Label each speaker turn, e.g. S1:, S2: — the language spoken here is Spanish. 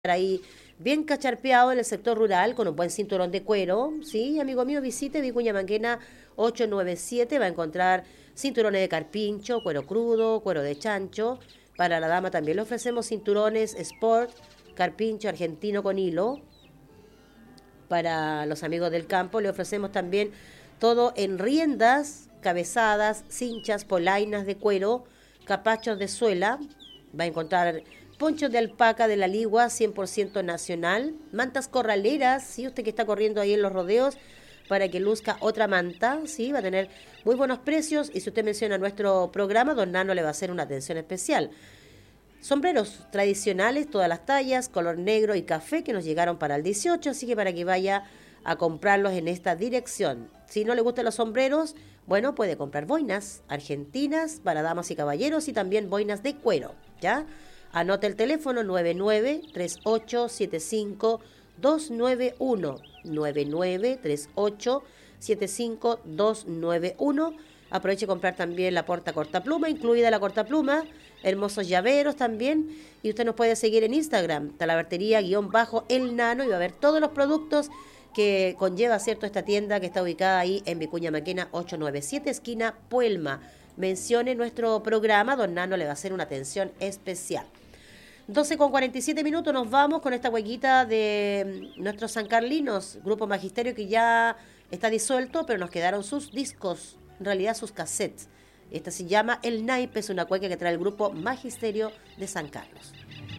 S1: ahí bien cacharpeado en el sector rural con un buen cinturón de cuero. Sí, amigo mío, visite Vicuña Maquena 897, va a encontrar cinturones de carpincho, cuero crudo, cuero de chancho. Para la dama también le ofrecemos cinturones sport, carpincho argentino con hilo. Para los amigos del campo le ofrecemos también todo en riendas, cabezadas, cinchas, polainas de cuero, capachos de suela. Va a encontrar ponchos de alpaca de la Ligua 100% nacional, mantas corraleras, ¿sí? Usted que está corriendo ahí en los rodeos para que luzca otra manta, ¿sí? Va a tener muy buenos precios y si usted menciona nuestro programa, don Nano le va a hacer una atención especial. Sombreros tradicionales, todas las tallas, color negro y café que nos llegaron para el 18, así que para que vaya a comprarlos en esta dirección. Si no le gustan los sombreros, bueno, puede comprar boinas argentinas para damas y caballeros y también boinas de cuero, ¿ya? Anote el teléfono 993875 291 993875 291. Aproveche a comprar también la porta cortapluma, incluida la cortapluma, hermosos llaveros también. Y usted nos puede seguir en Instagram, talabartería_el nano, y va a ver todos los productos que conlleva, ¿cierto?, esta tienda que está ubicada ahí en Vicuña Maquena 897, esquina Puelma. Mencione nuestro programa, don Nano le va a hacer una atención especial. 12:47 nos vamos con esta huequita de nuestros sancarlinos, Grupo Magisterio que ya está disuelto, pero nos quedaron sus discos, en realidad sus cassettes. Esta se llama El Naipe, es una cueca que trae el Grupo Magisterio de San Carlos.